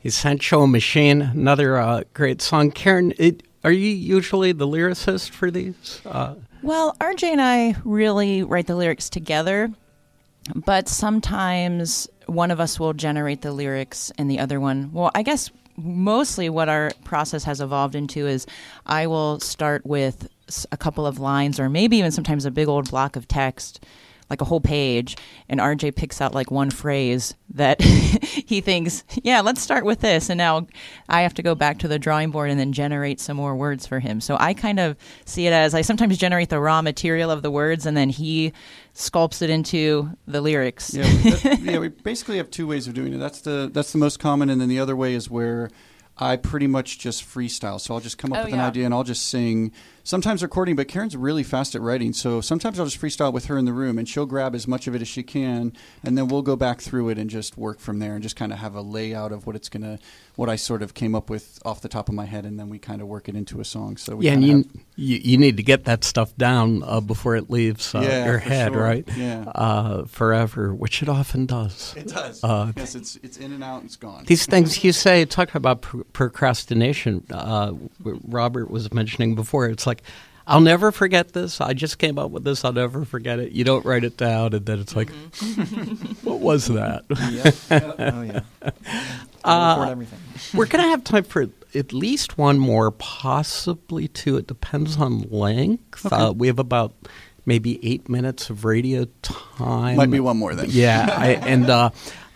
Essential Machine, another great song. Karen, are you usually the lyricist for these? Well, RJ and I really write the lyrics together, but sometimes one of us will generate the lyrics and the other one, well, I guess mostly what our process has evolved into is I will start with a couple of lines or maybe even sometimes a big old block of text, like a whole page, and RJ picks out like one phrase that he thinks, yeah, let's start with this, and now I have to go back to the drawing board and then generate some more words for him. So I kind of see it as I sometimes generate the raw material of the words and then he sculpts it into the lyrics. Yeah, we basically have two ways of doing it. That's the most common, and then the other way is where I pretty much just freestyle. So I'll just come up with an idea and I'll just sing. Sometimes recording, but Karen's really fast at writing. So sometimes I'll just freestyle with her in the room and she'll grab as much of it as she can. And then we'll go back through it and just work from there and just kind of have a layout of what I sort of came up with off the top of my head. And then we kind of work it into a song. So we and you need to get that stuff down before it leaves your head, sure. right? Yeah. Forever, which it often does. It does. Yes, it's in and out and it's gone. These things you say, talk about procrastination. Robert was mentioning before, it's like, I'll never forget this. I just came up with this. I'll never forget it. You don't write it down, and then it's like, what was that? Oh, yeah. Record everything. We're going to have time for at least one more, possibly two. It depends on length. Okay. We have about maybe 8 minutes of radio time. Might be one more then. Yeah,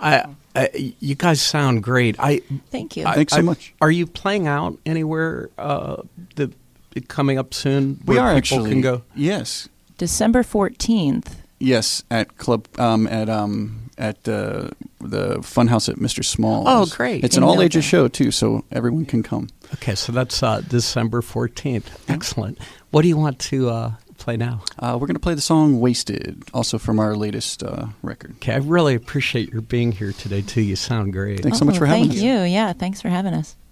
you guys sound great. Thank you. Thanks so much. Are you playing out anywhere coming up soon? We are people actually. Can go? Yes. December 14th. Yes, at club at the Funhouse at Mr. Small's. Oh, great! It's an all ages show too, so everyone can come. Okay, so that's December 14th. Excellent. What do you want to play now? We're going to play the song "Wasted," also from our latest record. Okay, I really appreciate your being here today too. You sound great. Thanks so much for having us. Thank you. Yeah, thanks for having us.